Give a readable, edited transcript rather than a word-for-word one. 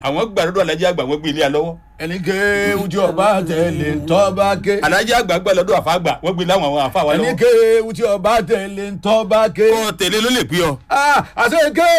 àwọn gbà lọ́dọ̀ alájí àgbà wọ́n gbé ilé alọ́wọ́. ẹni kéwú tí ọba tẹ̀lé ntọ́ba ké. alájí àgbà gbà lọ́dọ̀ àfa àgbà wọ́n gbé láwọn àwọn àfa wa lọ́wọ́. ẹni kéwú tí ọba tẹ̀lé ntọ́ba ké. kọ́ tẹ̀lé ló lè pí ọ. àṣẹ kéwú